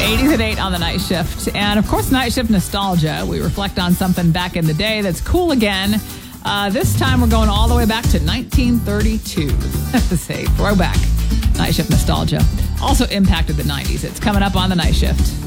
80s at 8 on the night shift. And of course, night shift nostalgia. We reflect on something back in the day that's cool again. This time we're going all the way back to 1932. Say throwback. Night shift nostalgia. Also impacted the 90s. It's coming up on the night shift.